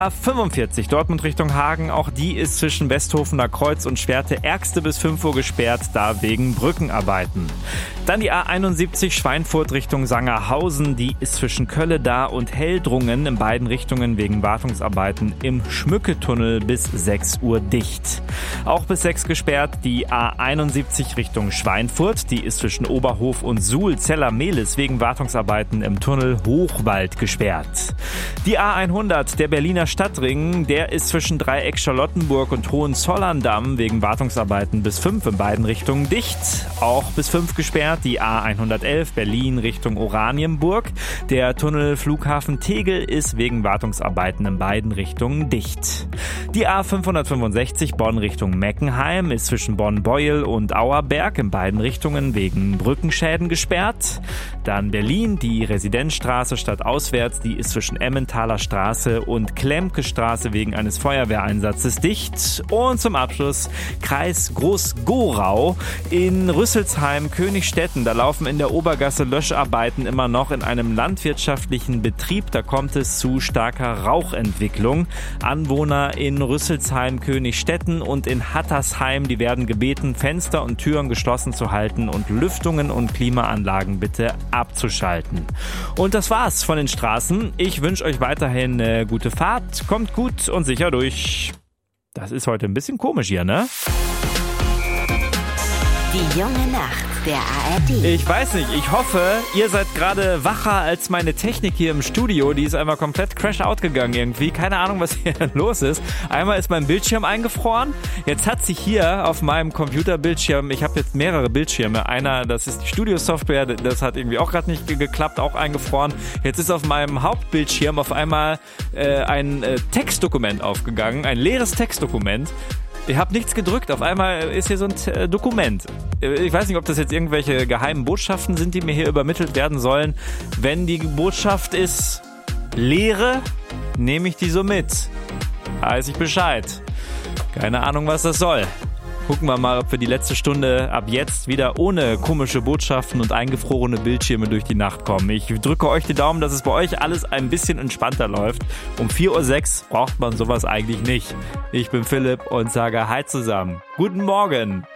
A45 Dortmund Richtung Hagen, auch die ist zwischen Westhofener Kreuz und Schwerte Ärgste bis 5 Uhr gesperrt, da wegen Brückenarbeiten. Dann die A71 Schweinfurt Richtung Sangerhausen, die ist zwischen Kölle-Da und Heldrungen in beiden Richtungen wegen Wartungsarbeiten im Schmücketunnel bis 6 Uhr dicht. Auch bis 6 gesperrt die A71 Richtung Schweinfurt, die ist zwischen Oberhof und Suhl-Zeller-Mehlis wegen Wartungsarbeiten im Tunnel Hochwald gesperrt. Die A100, der Berliner Stadtring, der ist zwischen Dreieck Charlottenburg und Hohenzollern-Damm wegen Wartungsarbeiten bis 5 in beiden Richtungen dicht. Auch bis 5 gesperrt die A111 Berlin Richtung Oranienburg. Der Tunnel Flughafen Tegel ist wegen Wartungsarbeiten in beiden Richtungen dicht. Die A565 Bonn Richtung Meckenheim ist zwischen Bonn-Beuel und Auerberg in beiden Richtungen wegen Brückenschäden gesperrt. Dann Berlin, die Residenzstraße stadtauswärts, die ist zwischen Emmentaler Straße und Klemke Straße wegen eines Feuerwehreinsatzes dicht. Und zum Abschluss Kreis Groß-Gorau in Rüsselsheim, Königstetten. Da laufen in der Obergasse Löscharbeiten immer noch in einem landwirtschaftlichen Betrieb. Da kommt es zu starker Rauchentwicklung. Anwohner in Rüsselsheim, Königstetten und in Hattersheim, die werden gebeten, Fenster und Türen geschlossen zu halten und Lüftungen und Klimaanlagen bitte abzuschalten. Und das war's von den Straßen. Ich wünsche euch weiterhin eine gute Fahrt. Kommt gut und sicher durch. Das ist heute ein bisschen komisch hier, ne? Die junge Nacht der ARD. Ich weiß nicht, ich hoffe, ihr seid gerade wacher als meine Technik hier im Studio. Die ist einmal komplett crash-out gegangen irgendwie. Keine Ahnung, was hier los ist. Einmal ist mein Bildschirm eingefroren. Jetzt hat sich hier auf meinem Computerbildschirm, ich habe jetzt mehrere Bildschirme. Einer, das ist die Studio-Software, das hat irgendwie auch gerade nicht geklappt, auch eingefroren. Jetzt ist auf meinem Hauptbildschirm auf einmal ein Textdokument aufgegangen, ein leeres Textdokument. Ich habe nichts gedrückt, auf einmal ist hier so ein Dokument. Ich weiß nicht, ob das jetzt irgendwelche geheimen Botschaften sind, die mir hier übermittelt werden sollen. Wenn die Botschaft ist Leere, nehme ich die so mit. Weiß ich Bescheid. Keine Ahnung, was das soll. Gucken wir mal, ob wir die letzte Stunde ab jetzt wieder ohne komische Botschaften und eingefrorene Bildschirme durch die Nacht kommen. Ich drücke euch die Daumen, dass es bei euch alles ein bisschen entspannter läuft. Um 4:06 Uhr braucht man sowas eigentlich nicht. Ich bin Philipp und sage Hi zusammen. Guten Morgen.